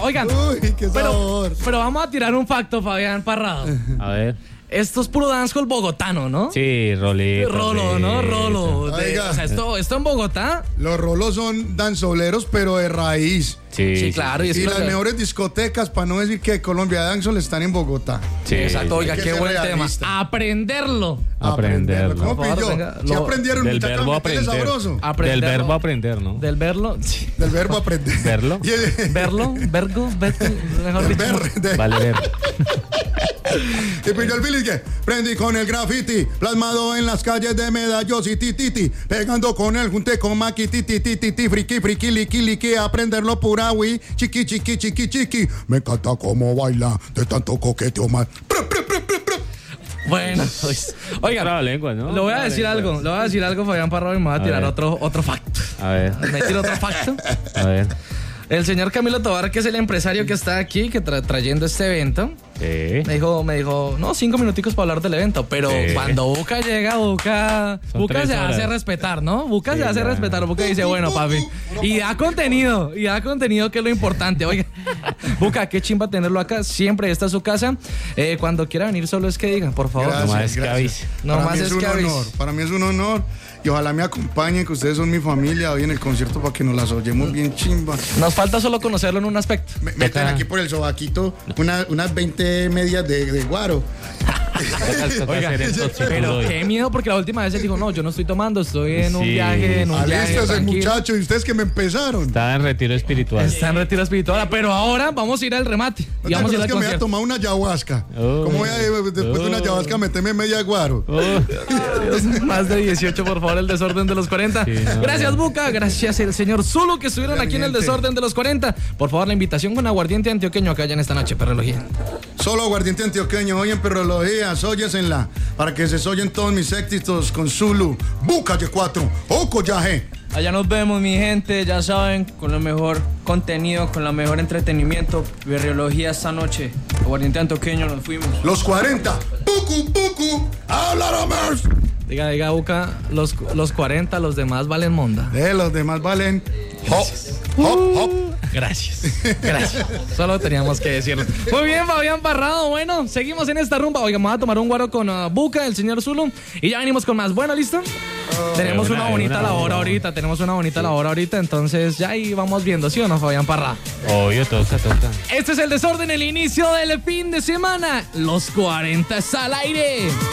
Oigan. Uy, qué sabor. Pero vamos a tirar un facto, Fabián Parrado. A ver. Esto es puro dancehall bogotano, ¿no? Sí, Rolito. Rolo, ¿no? Rolo. Oiga. O sea, esto en Bogotá. Los rolos son danzoleros, pero de raíz. Sí, claro. Y es que las mejores discotecas, para no decir que Colombia Dancehall, están en Bogotá. Sí, exacto, oiga, hay que qué ser buen realista. tema. Aprenderlo. Aprenderlo. ¿Cómo Por favor, pilló? venga, Si lo- aprendieron, Del muchachos, verbo métele aprender. sabroso. Aprenderlo. Del verbo aprender, ¿no? Del verlo. Sí. Del verbo aprender. Verlo. Y el- Verlo, vergo, mejor dicho. Vale, ver. Y pilló el Billy que prendí con el graffiti, plasmado en las calles de Medallo City, titi, pegando con el junte con Maki, titi, titi, titi, friki, friki, liki, liki, aprenderlo pura, wi, chiqui, chiqui, chiqui, chiqui. Me encanta cómo baila, de tanto coqueteo más. Bueno, pues, oigan, Traba lengua, ¿no? le voy a Traba decir lengua. algo. Le voy a decir algo, Fabián Parrado, y me voy a tirar ver. otro facto. A ver, Me tiro otro facto. a ver. El señor Camilo Tobar, que es el empresario que está aquí, que trayendo este evento, Sí. me dijo, no, 5 minuticos para hablar del evento, pero Sí. cuando Buca llega, Buca Son 3 se horas. hace respetar, ¿no? Buca Sí, se hace ya. respetar, Buca dice, bueno, papi, y da contenido, que es lo importante. Oiga, Buca, qué chimba tenerlo acá, siempre esta es su casa. Cuando quiera venir solo es que diga, por favor. Gracias, Nomás es que gracias. avise. No Para más mí es es un que avise. honor, para mí es un honor. Y ojalá me acompañen, que ustedes son mi familia hoy en el concierto para que nos las oyemos bien chimba. Nos falta solo conocerlo en un aspecto. Meten Toca- aquí por el sobaquito unas 20 medias de guaro. Toca Oiga, hacer el toxiculo pero hoy. qué miedo, porque la última vez él dijo, no, yo no estoy tomando, estoy en un Sí. viaje, Alístese, tranquilo. muchacho, y ustedes que me empezaron. Estaba en retiro espiritual. Está en retiro espiritual, pero ahora vamos a ir al remate. ¿No Y te vamos a ir acuerdas al que me había concierto. tomado una ayahuasca? Oh. ¿Cómo voy a después de una ayahuasca meterme media de guaro? Oh, Dios, más de 18, por favor, el desorden de los 40. Sí, no, Gracias, no. Buca. Gracias, el señor Zulu, que estuvieron aquí en el Realmente. desorden de los 40. Por favor, la invitación con aguardiente antioqueño acá ya en esta noche, perrología. Solo aguardiente antioqueño, hoy en Perrología, sóyesenla, para que se soyen todos mis éxitos con Zulu, Buca de 4, Oco Yaje. Allá nos vemos, mi gente, ya saben, con el mejor contenido, con el mejor entretenimiento, berriología esta noche. Aguardiente antioqueño, nos fuimos. Los 40, Pucu, Pucu, Hablaromers. Diga, Buca, los 40, los demás valen monda. Los demás valen hop, hop, hop. Gracias. Solo teníamos que decirlo. Muy bien, Fabián Parrado. Bueno, seguimos en esta rumba. Oiga, vamos a tomar un guaro con Buca, el señor Zulu. Y ya venimos con más. Bueno, ¿listo? Tenemos una bonita labor ahorita. Entonces ya ahí vamos viendo, ¿sí o no, Fabián Parrado? obvio, toca. Este es el desorden, el inicio del fin de semana. Los 40 al aire.